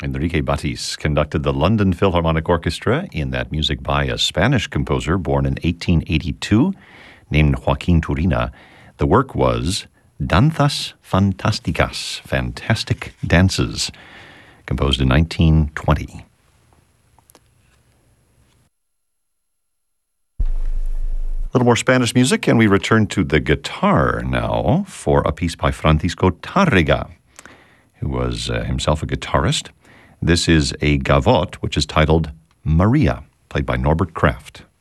Enrique Batis conducted the London Philharmonic Orchestra in that music by a Spanish composer born in 1882 named Joaquin Turina. The work was Danzas Fantásticas, Fantastic Dances, composed in 1920. A little more Spanish music, and we return to the guitar now for a piece by Francisco Tárrega, who was himself a guitarist. This is a gavotte, which is titled Maria, played by Norbert Kraft.